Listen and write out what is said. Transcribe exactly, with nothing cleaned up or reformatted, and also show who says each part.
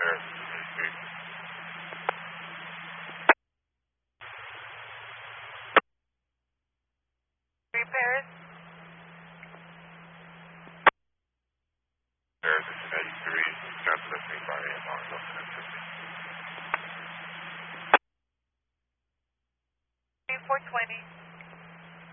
Speaker 1: Paris.
Speaker 2: Paris is ninety-three, transmitting by Knoxville ten fifty.
Speaker 1: four twenty.